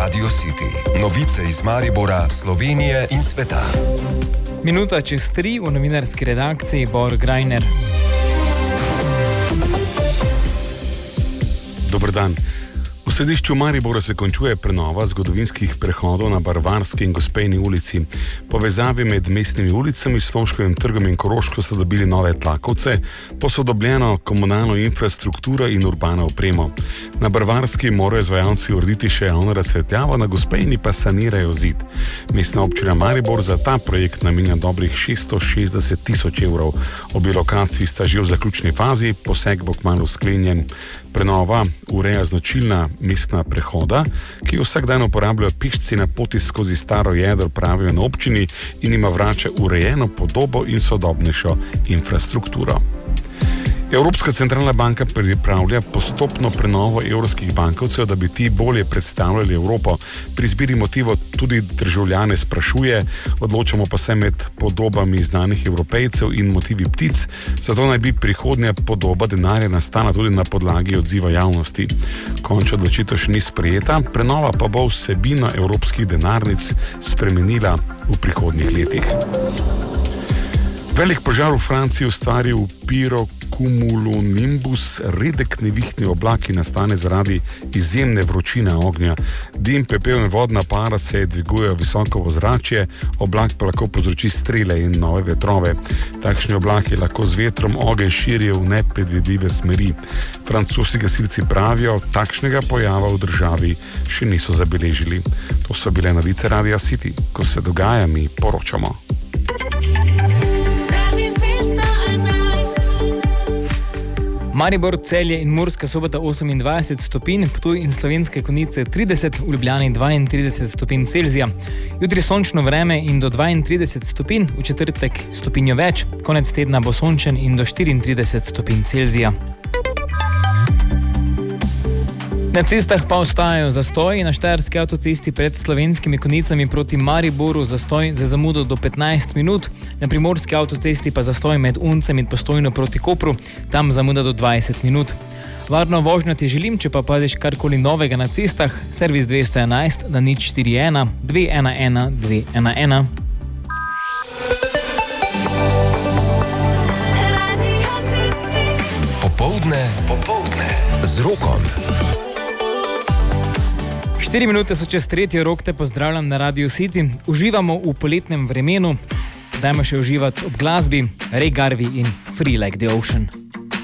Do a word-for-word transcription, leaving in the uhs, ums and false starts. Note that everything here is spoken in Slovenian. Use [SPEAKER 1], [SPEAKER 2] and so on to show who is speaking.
[SPEAKER 1] Radio City. Novice iz Maribora, Slovenije in sveta.
[SPEAKER 2] Minuta čez tri v novinarski redakciji Bor Grajner.
[SPEAKER 3] Dober dan. V središču Maribora se končuje prenova zgodovinskih prehodov na Barvarski in Gospejni ulici. Povezave med mestnimi ulicami, Sloškovim trgom in Koroško sta dobili nove tlakovce, posodobljeno komunalno infrastrukturo in urbano opremo. Na Barvarski morajo izvajalci urediti še javno razsvetljavo, na Gospejni pa sanirajo zid. Mestna občina Maribor za ta projekt namenja dobrih šeststo šestdeset tisoč evrov. Obe lokaciji sta že v zaključni fazi, poseg bo kmalu sklenjen. Prenova ureja značilna mestna prehoda, ki jo vsak dan uporabljajo pešci na poti skozi staro jedro, pravijo na občini, in ima vrača urejeno podobo in sodobnejšo infrastrukturo. Evropska centralna banka pripravlja postopno prenovo evropskih bankovcev, da bi ti bolje predstavljali Evropo. Pri izbiri motivov tudi državljane sprašuje, odločamo pa se med podobami znanih Evropejcev in motivi ptic, zato naj bi prihodnja podoba denarja nastala tudi na podlagi odziva javnosti. Končna odločitev še ni sprejeta, prenova pa bo vsebino evropskih denarnic spremenila v prihodnjih letih. Velik požar v Franciji ustvaril pirocumulonimbus, redek nevihtni oblak, ki nastane zaradi izjemne vročine ognja. Dim, pepel in vodna para se dvigujejo visoko v ozračje, oblak pa lahko povzroči strele in nove vetrove. Takšni oblaki lahko z vetrom ogenj širijo v nepredvidljive smeri. Francoski gasilci pravijo, takšnega pojava v državi še niso zabeležili. To so bile novice Radia City. Ko se dogaja, mi poročamo.
[SPEAKER 2] Maribor, Celje in Murska Sobota osemindvajset stopinj, Ptuj in Slovenske Konjice trideset, v Ljubljani dvaintrideset stopinj Celzija. Jutri sončno vreme in do dvaintrideset stopinj, v četrtek stopinjo več, konec tedna bo sončen in do štiriintrideset stopinj Celzija. Na cestah pa ostajajo zastoji. Na štajerski avtocesti pred Slovenskimi Konjicami proti Mariboru zastoj za zamudo do petnajst minut, na primorski avtocesti pa zastoj med Uncem in Postojno proti Kopru, tam zamuda do dvajset minut. Varno vožnjo ti želim, če pa paziš karkoli novega na cestah, servis dvesto enajst na nič štiri ena dve ena ena dve ena ena.
[SPEAKER 1] Popoldne, popoldne z Rokom.
[SPEAKER 2] Štiri minute so čez tretjo, Rok te pozdravljam na Radio City. Uživamo v poletnem vremenu, dajmo še uživati ob glasbi Ray Garvey in Free Like the Ocean.